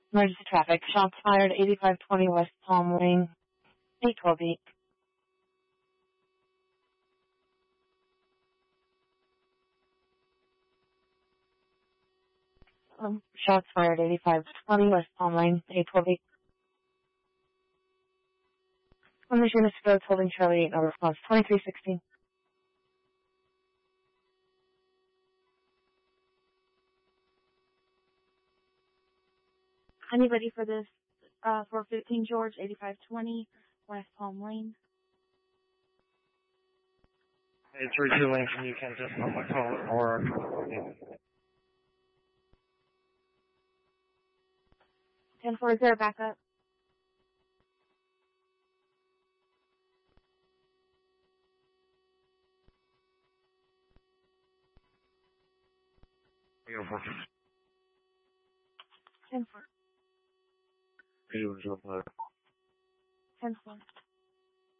Emergency traffic. Shots fired, 8520 West Palm Lane, 812 Shots fired, 8520 West Palm Lane, 812 On the units roads holding Charlie 8, no response, 2316. Anybody for this, 415 George, 8520 West Palm Lane? Hey, 32 lane, can you catch us on my call or? 10-4, is there a backup? Go for 10-4. 10-4.